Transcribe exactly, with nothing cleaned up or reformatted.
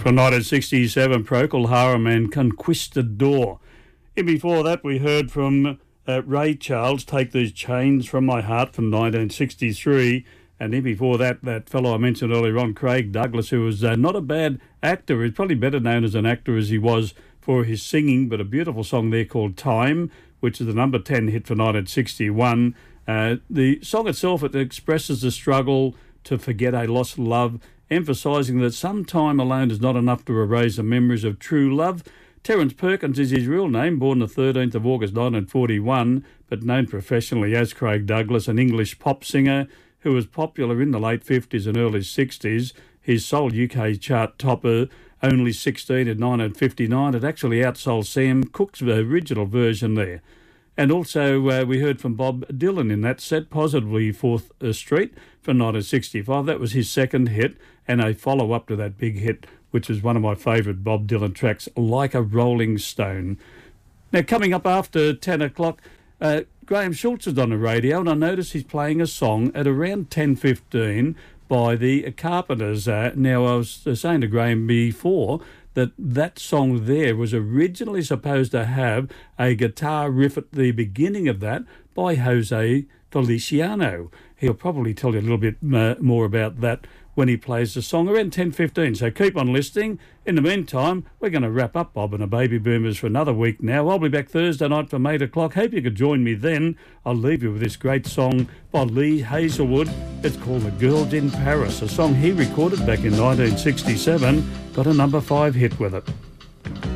From nineteen sixty-seven, Procol Harum and Conquistador. And before that, we heard from uh, Ray Charles, Take These Chains From My Heart from nineteen sixty-three. And then before that, that fellow I mentioned earlier on, Craig Douglas, who was uh, not a bad actor. He's probably better known as an actor as he was for his singing, but a beautiful song there called Time, which is the number ten hit for nineteen sixty-one. Uh, the song itself, it expresses the struggle to forget a lost love, emphasising that some time alone is not enough to erase the memories of true love. Terence Perkins is his real name, born the thirteenth of August nineteen forty-one, but known professionally as Craig Douglas, an English pop singer who was popular in the late fifties and early sixties. His sole U K chart topper, Only sixteen in nineteen fifty-nine, it actually outsold Sam Cooke's original version there. And also uh, we heard from Bob Dylan in that set, Positively Fourth Street from nineteen sixty-five. That was his second hit and a follow-up to that big hit, which is one of my favourite Bob Dylan tracks, Like a Rolling Stone. Now, coming up after ten o'clock, uh, Graham Schultz is on the radio, and I notice he's playing a song at around ten fifteen by the Carpenters. Uh, now, I was saying to Graham before that that song there was originally supposed to have a guitar riff at the beginning of that by Jose Feliciano. He'll probably tell you a little bit uh, more about that when he plays the song around ten fifteen. So keep on listening. In the meantime, we're going to wrap up Bob and the Baby Boomers for another week now. I'll be back Thursday night from eight o'clock. Hope you could join me then. I'll leave you with this great song by Lee Hazelwood. It's called The Girls in Paris, a song he recorded back in nineteen sixty-seven. Got a number five hit with it.